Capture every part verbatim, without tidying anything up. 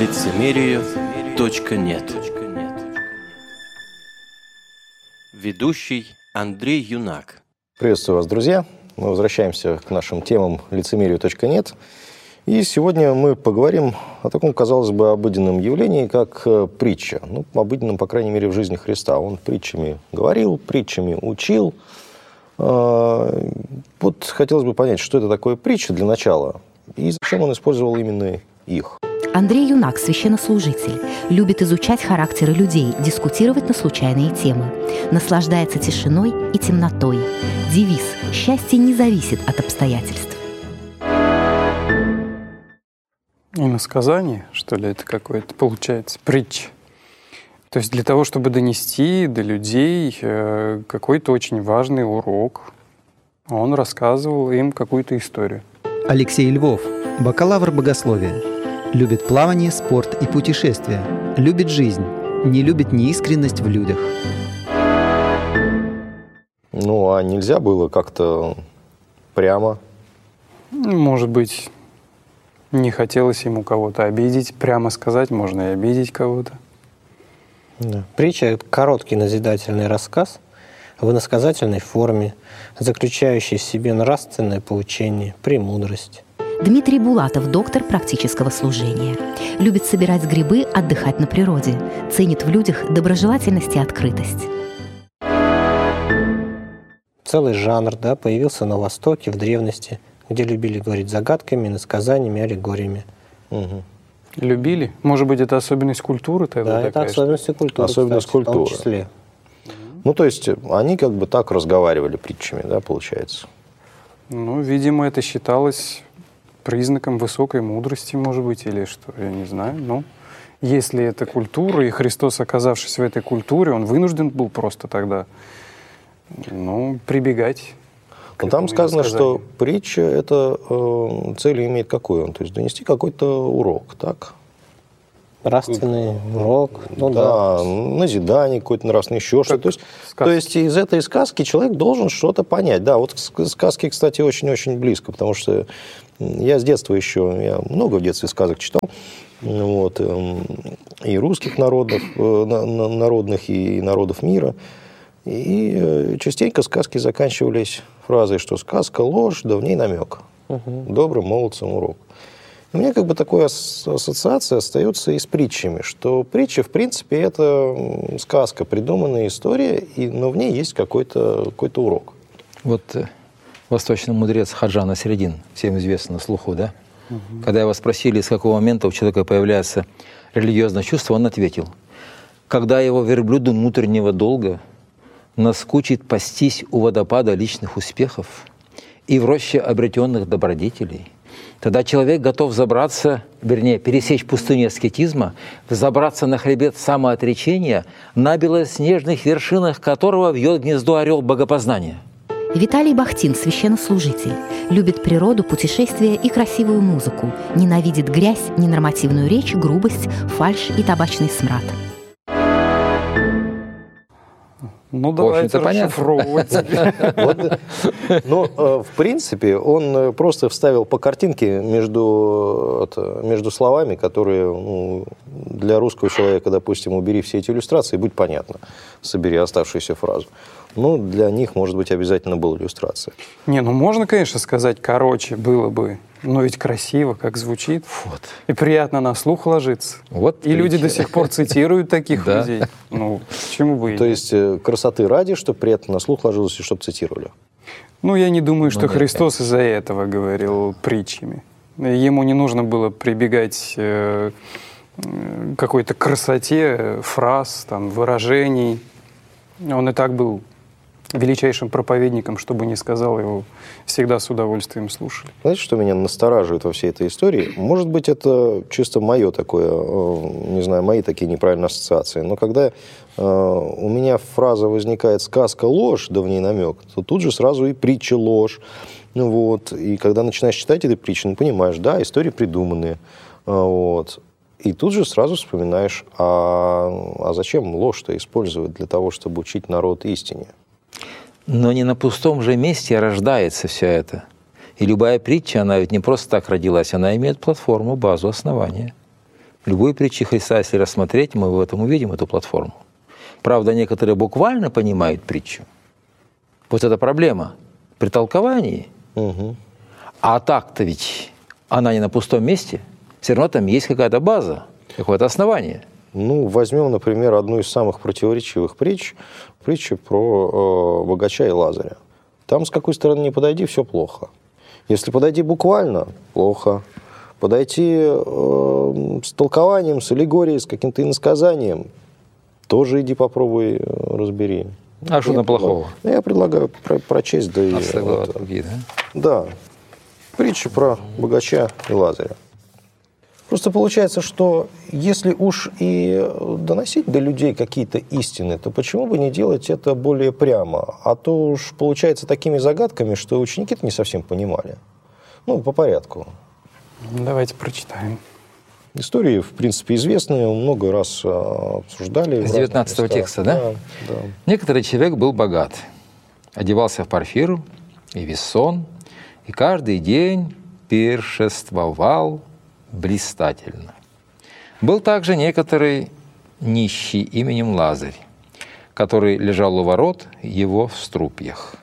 лицемерие точка нет. Ведущий Андрей Юнак. Приветствую вас, друзья. Мы возвращаемся к нашим темам лицемерие точка нет. И сегодня мы поговорим о таком, казалось бы, обыденном явлении, как притча. Ну, обыденном, по крайней мере, в жизни Христа. Он притчами говорил, притчами учил. Вот хотелось бы понять, что это такое притча для начала, и зачем он использовал именно их. Андрей Юнак, священнослужитель, любит изучать характеры людей, дискутировать на случайные темы. Наслаждается тишиной и темнотой. Девиз «Счастье не зависит от обстоятельств». Иносказание, что ли, это какое-то получается, притча. То есть для того, чтобы донести до людей какой-то очень важный урок, он рассказывал им какую-то историю. Алексей Львов, бакалавр богословия. Любит плавание, спорт и путешествия. Любит жизнь. Не любит неискренность в людях. Ну, а нельзя было как-то прямо? Может быть, не хотелось ему кого-то обидеть. Прямо сказать, можно и обидеть кого-то. Да. Притча – это короткий назидательный рассказ в иносказательной форме, заключающий в себе нравственное поучение, премудрость. Дмитрий Булатов, доктор практического служения. Любит собирать грибы, отдыхать на природе. Ценит в людях доброжелательность и открытость. Целый жанр, да, появился на Востоке, в древности, где любили говорить загадками, иносказаниями, аллегориями. Угу. Любили? Может быть, это особенность культуры тогда? Да, такая, это особенность что... культуры, особенность кстати, культуры. в том числе. Ну, то есть они как бы так разговаривали притчами, да, получается? Ну, видимо, это считалось признаком высокой мудрости, может быть, или что, я не знаю. Но если это культура, и Христос, оказавшись в этой культуре, он вынужден был просто тогда, ну, прибегать. Но там сказано, что притча, это э, целью имеет какой он? То есть донести какой-то урок, так? Нравственный урок. Ну, да, да, назидание какое-то нравственное, еще что-то. То есть, то есть из этой сказки человек должен что-то понять. Да, вот сказки, кстати, очень-очень близко, потому что я с детства еще, я много в детстве сказок читал, вот, и русских народов, народных, и народов мира. И частенько сказки заканчивались фразой, что сказка ложь, да в ней намек. Угу. Добрым молодцам урок. У меня как бы такая ассоциация остается и с притчами, что притча, в принципе, это сказка, придуманная история, и, но в ней есть какой-то, какой-то урок. Вот э, восточный мудрец Хаджа Насреддин, всем известно на слуху, да? Угу. Когда его спросили, с какого момента у человека появляется религиозное чувство, он ответил: когда его верблюду внутреннего долга наскучит пастись у водопада личных успехов и в роще обретенных добродетелей, тогда человек готов забраться, вернее, пересечь пустыню аскетизма, взобраться на хребет самоотречения, на белоснежных вершинах которого вьет гнездо орел богопознания. Виталий Бахтин, священнослужитель, любит природу, путешествия и красивую музыку, ненавидит грязь, ненормативную речь, грубость, фальшь и табачный смрад. Ну, давайте расшифровывать. Ну, в принципе, он просто вставил по картинке между, между словами, которые, ну, для русского человека, допустим, убери все эти иллюстрации, будь понятно, собери оставшуюся фразу. Ну, для них, может быть, обязательно была иллюстрация. Не, ну можно, конечно, сказать короче было бы, но ведь красиво, как звучит. Вот. И приятно на слух ложится. Вот и люди до сих пор цитируют таких да. людей. Ну, почему бы и То есть красоты ради, чтобы приятно на слух ложилось и чтобы цитировали? Ну, я не думаю, что ну, нет, Христос из-за этого говорил притчами. Ему не нужно было прибегать э, к какой-то красоте фраз, там, выражений. Он и так был величайшим проповедником, чтобы не сказал, его всегда с удовольствием слушали. Знаете, что меня настораживает во всей этой истории? Может быть, это чисто мое такое, не знаю, мои такие неправильные ассоциации, но когда э, у меня фраза возникает «сказка ложь», да в ней намек, то тут же сразу и притча ложь. Ну, вот. И когда начинаешь читать эти притчи, ну, понимаешь, да, истории придуманные. Вот. И тут же сразу вспоминаешь, а, а зачем ложь-то использовать для того, чтобы учить народ истине? Но не на пустом же месте рождается все это. И любая притча, она ведь не просто так родилась, она имеет платформу, базу, основания. Любую притчу Христа, если рассмотреть, мы в этом увидим эту платформу. Правда, некоторые буквально понимают притчу. Вот это проблема при толковании. Угу. А так-то ведь она не на пустом месте. Все равно там есть какая-то база, какое-то основание. Ну, возьмем, например, одну из самых противоречивых притч, притчу про э, богача и Лазаря. Там, с какой стороны не подойди, все плохо. Если подойди буквально, плохо. Подойти э, с толкованием, с аллегорией, с каким-то иносказанием, тоже иди попробуй, разбери. А что там плохого? Я предлагаю про- прочесть. Да, и, вот, вот, другие, да? да. Притча про богача и Лазаря. Просто получается, что если уж и доносить до людей какие-то истины, то почему бы не делать это более прямо? А то уж получается такими загадками, что ученики-то не совсем понимали. Ну, по порядку. Давайте прочитаем. Истории, в принципе, известные, много раз обсуждали. С девятнадцатого текста, да? Да, да. Некоторый человек был богат, одевался в парфиру и вессон, и каждый день пиршествовал блистательно. Был также некоторый нищий именем Лазарь, который лежал у ворот его в струпьях,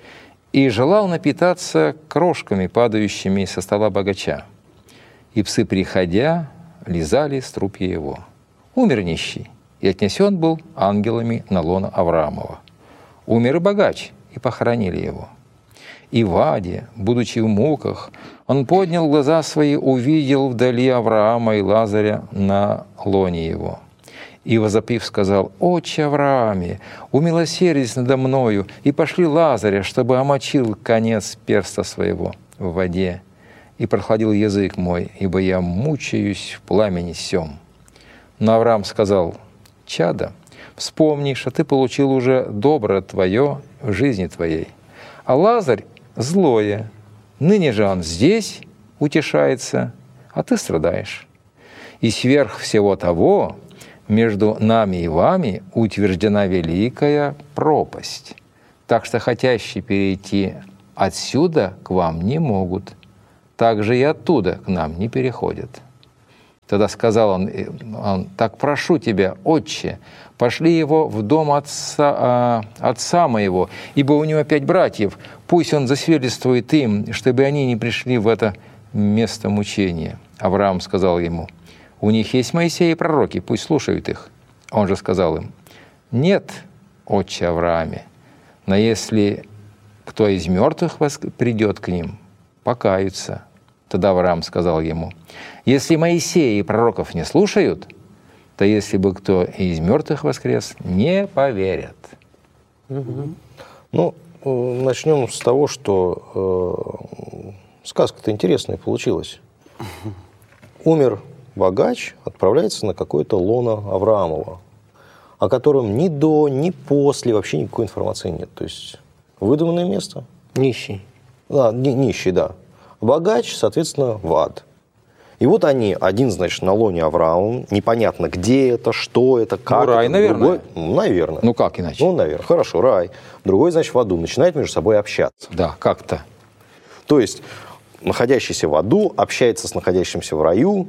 и желал напитаться крошками, падающими со стола богача. И псы, приходя, лизали струпья его. Умер нищий, и отнесен был ангелами на лоно Авраамова. Умер и богач, и похоронили его. И в аде, будучи в муках, он поднял глаза свои, увидел вдали Авраама и Лазаря на лоне его. И, возопив, сказал: «Отче Аврааме, умилосердись надо мною, и пошли Лазаря, чтобы омочил конец перста своего в воде, и прохладил язык мой, ибо я мучаюсь в пламени сем». Но Авраам сказал: «Чадо, вспомни, что ты получил уже добро твое в жизни твоей, а Лазарь злое, ныне же он здесь утешается, а ты страдаешь. И сверх всего того между нами и вами утверждена великая пропасть, так что хотящие перейти отсюда к вам не могут, также и оттуда к нам не переходят». Тогда сказал он, он: «Так прошу тебя, отче, пошли его в дом отца, э, отца моего, ибо у него пять братьев, пусть он засвидетельствует им, чтобы они не пришли в это место мучения». Авраам сказал ему: «У них есть Моисей и пророки, пусть слушают их». Он же сказал им: «Нет, отче Аврааме, но если кто из мертвых придет к ним, покаются». Тогда Авраам сказал ему: «Если Моисея и пророков не слушают, то если бы кто из мертвых воскрес, не поверят». Угу. Ну, начнем с того, что э, сказка-то интересная получилась. Умер богач, отправляется на какое-то лоно Авраамова, о котором ни до, ни после вообще никакой информации нет. То есть выдуманное место. Нищий. Да, ни, нищий, да. Богач, соответственно, в ад. И вот они, один, значит, на лоне Авраама, непонятно, где это, что это, как ну, рай, это. наверное. Другой, ну, наверное. Ну, как иначе? Ну, наверное. Хорошо, рай. Другой, значит, в аду. Начинает между собой общаться. Да, как-то. То есть, находящийся в аду общается с находящимся в раю.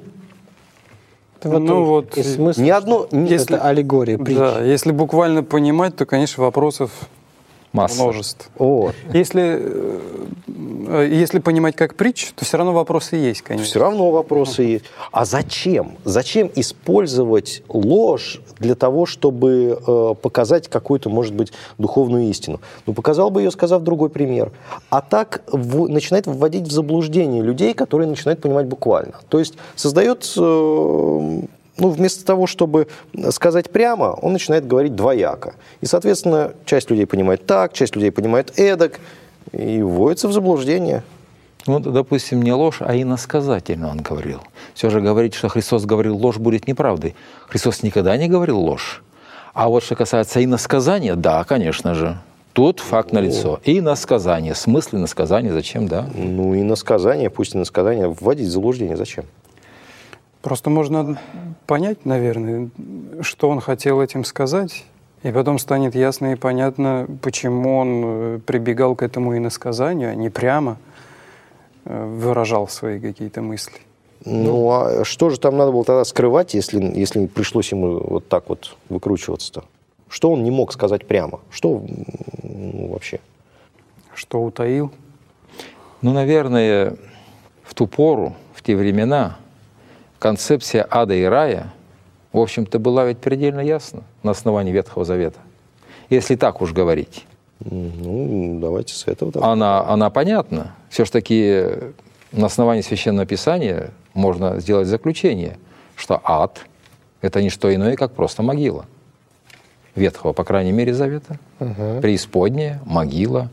Это ну, вот, и смысл, ни одно, ни, если, это аллегория, притча. Да, если буквально понимать, то, конечно, вопросов масса. Множество. Вот. Если, если понимать как притчу, то все равно вопросы есть, конечно. Все равно вопросы есть. А зачем? Зачем использовать ложь для того, чтобы э, показать какую-то, может быть, духовную истину? Ну, показал бы ее, сказав другой пример. А так в, начинает вводить в заблуждение людей, которые начинают понимать буквально. То есть создает... Э, Ну, вместо того, чтобы сказать прямо, он начинает говорить двояко. И, соответственно, часть людей понимает так, часть людей понимает эдак, и вводится в заблуждение. Ну, допустим, не ложь, а иносказательно он говорил. Все же говорить, что Христос говорил ложь, будет неправдой. Христос никогда не говорил ложь. А вот что касается иносказания, да, конечно же. Тут факт налицо. И иносказание. Смысл иносказания зачем, да? Ну, иносказание, пусть иносказание, вводить в заблуждение зачем? Просто можно понять, наверное, что он хотел этим сказать, и потом станет ясно и понятно, почему он прибегал к этому иносказанию, а не прямо выражал свои какие-то мысли. Ну, а что же там надо было тогда скрывать, если, если пришлось ему вот так вот выкручиваться-то? Что он не мог сказать прямо? Что ну, вообще? Что утаил? Ну, наверное, в ту пору, в те времена, концепция ада и рая, в общем-то, была ведь предельно ясна на основании Ветхого Завета. Если так уж говорить. Ну, давайте с этого. Да. Она, она понятна. Все-таки на основании Священного Писания можно сделать заключение, что ад – это не что иное, как просто могила. Ветхого, по крайней мере, Завета. Угу. Преисподняя, могила.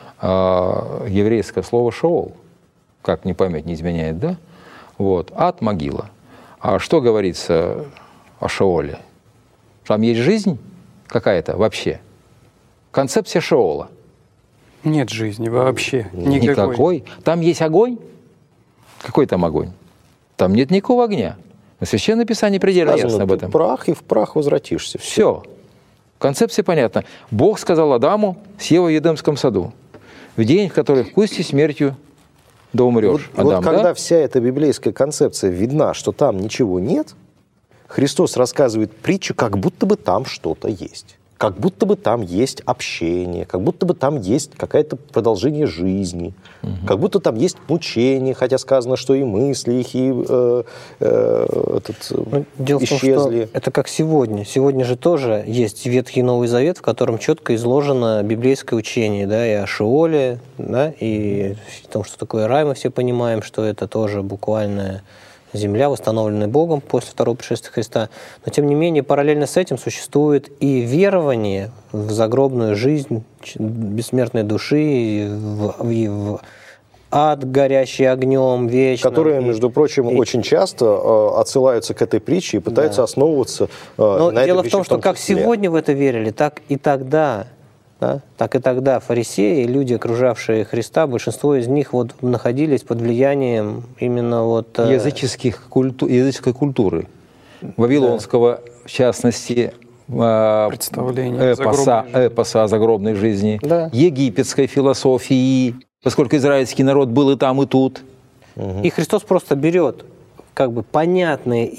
Э, еврейское слово «шеол», как не память не изменяет, да? Вот. Ад – могила. А что говорится о шеоле? Там есть жизнь какая-то вообще? Концепция шеола. Нет жизни вообще. Никакой. Никакой. Там есть огонь. Какой там огонь? Там нет никакого огня. Но Священное Писание предельно Сказано, ясно об этом. Прах, и в прах возвратишься. Все. Все. Концепция понятна. Бог сказал Адаму с Евой в Едемском саду: в день, в который вкусите смертью, да умрешь. Вот, Адам, вот когда да? вся эта библейская концепция видна, что там ничего нет, Христос рассказывает притчу, как будто бы там что-то есть. Как будто бы там есть общение, как будто бы там есть какое-то продолжение жизни, угу. как будто там есть мучение, хотя сказано, что и мысли их, и э, э, этот, ну, дело исчезли. в том, что это как сегодня. Сегодня же тоже есть Ветхий и Новый Завет, в котором четко изложено библейское учение, да, и о Шеоле, да, и о том, что такое рай, мы все понимаем, что это тоже буквальное земля, восстановленная Богом после второго пришествия Христа. Но, тем не менее, параллельно с этим существует и верование в загробную жизнь бессмертной души, и в, и в ад, горящий огнем вечно. Которые, и, между прочим, и... очень часто э, отсылаются к этой притче и пытаются да. основываться э, Но на дело этой в том, что как числе. сегодня в это верили, так и тогда. Да? Так и тогда фарисеи, люди, окружавшие Христа, большинство из них вот находились под влиянием именно вот... Языческих культу... языческой культуры. Вавилонского, да. в частности, представления эпоса, эпоса о загробной жизни, да. египетской философии, поскольку израильский народ был и там, и тут. И Христос просто берет как бы понятные